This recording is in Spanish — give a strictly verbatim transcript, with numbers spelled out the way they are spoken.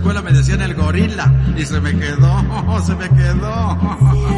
escuela me decían el gorila y se me quedó, se me quedó.